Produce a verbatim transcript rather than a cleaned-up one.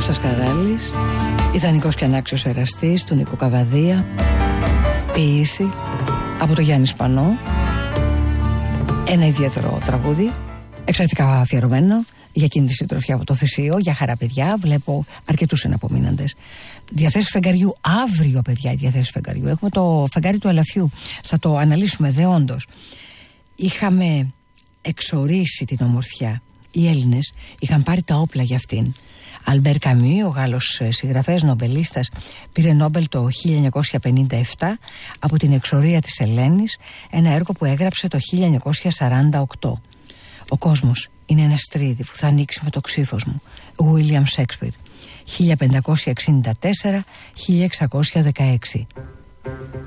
Κώστας Καράλης, ιδανικός και ανάξιος εραστής του Νίκου Καβαδία, ποίηση από το Γιάννη Σπανό, ένα ιδιαίτερο τραγούδι, εξαιρετικά αφιερωμένο για εκείνη τη συντροφιά από το Θησίο, για χαρά παιδιά. Βλέπω αρκετούς εναπομείναντες. Διαθέσεις φεγγαριού, αύριο παιδιά οι διαθέσεις φεγγαριού. Έχουμε το φεγγάρι του Ελαφιού, θα το αναλύσουμε δεόντως. Είχαμε εξορίσει την ομορφιά. Οι Έλληνες είχαν πάρει τα όπλα για αυτήν. Αλμπέρ Καμιού, ο Γάλλος συγγραφέας νομπελίστας, πήρε Νόμπελ το χίλια εννιακόσια πενήντα επτά από την εξορία της Ελένης, ένα έργο που έγραψε το χίλια εννιακόσια σαράντα οκτώ. Ο κόσμος είναι ένα στρίδι που θα ανοίξει με το ξύφος μου. William Shakespeare, χίλια πεντακόσια εξήντα τέσσερα με χίλια εξακόσια δεκαέξι.